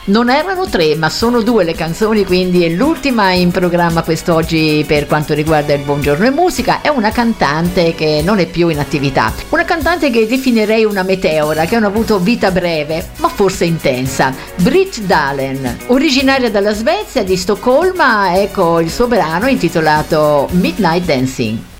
Non erano 3, ma sono 2 le canzoni, quindi è l'ultima in programma quest'oggi per quanto riguarda il Buongiorno e Musica. È una cantante che non è più in attività, una cantante che definirei una meteora, che ha avuto vita breve, ma forse intensa. Britt Dahlen, originaria dalla Svezia, di Stoccolma, ecco il suo brano intitolato Midnight Dancing.